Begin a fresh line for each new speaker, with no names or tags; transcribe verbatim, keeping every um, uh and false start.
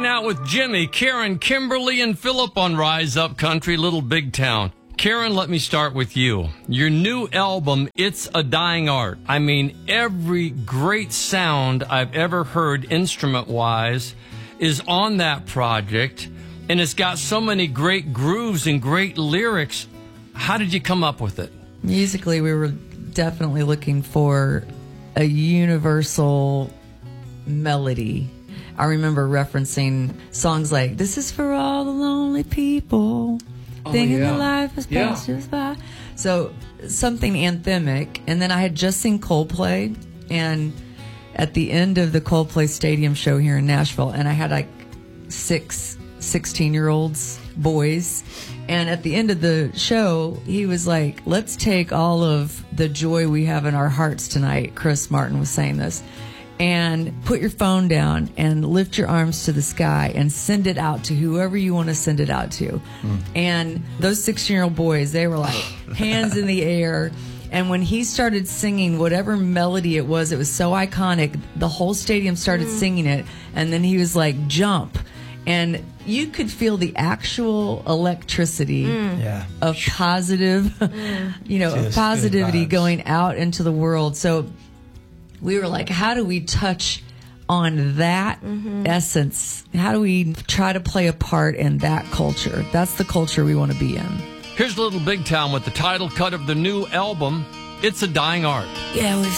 out with Jimmy, Karen, Kimberly, and Philip on Rise Up Country, Little Big Town. Karen, let me start with you. Your new album, It's a Dying Art. I mean, every great sound I've ever heard instrument-wise is on that project, and it's got so many great grooves and great lyrics. How did you come up with it?
Musically, we were definitely looking for a universal melody. I remember referencing songs like, "This is for all the lonely people,
oh,
thinking
yeah.
the life is
yeah.
passed us by." So something anthemic. And then I had just seen Coldplay, and at the end of the Coldplay Stadium show here in Nashville, and I had like six sixteen-year-olds, boys, and at the end of the show, he was like, "Let's take all of the joy we have in our hearts tonight," Chris Martin was saying this, "and put your phone down and lift your arms to the sky and send it out to whoever you want to send it out to." Mm. And those sixteen-year-old boys, they were like hands in the air. And when he started singing whatever melody it was, it was so iconic. The whole stadium started mm. singing it. And then he was like, "Jump." And you could feel the actual electricity mm. yeah. of positive, mm. you know, of positivity going out into the world. So we were like, how do we touch on that mm-hmm. essence? How do we try to play a part in that culture? That's the culture we want to be in.
Here's Little Big Town with the title cut of the new album, It's a Dying Art.
Yeah, we've